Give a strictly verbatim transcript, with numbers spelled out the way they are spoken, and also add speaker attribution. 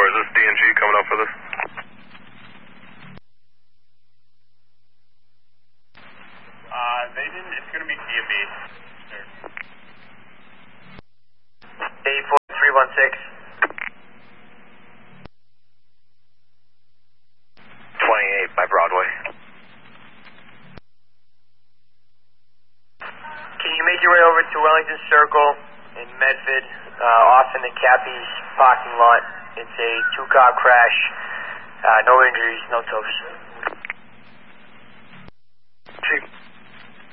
Speaker 1: four, is this D and G coming up for this?
Speaker 2: Uh, they didn't, it's going to be D and B.
Speaker 3: eight four three one six.
Speaker 4: twenty-eight by Broadway.
Speaker 3: Can you make your way over to Wellington Circle in Medford, uh, off in the Cappy's parking lot? It's a two-car crash. Uh, no injuries, no tows.
Speaker 4: Chief.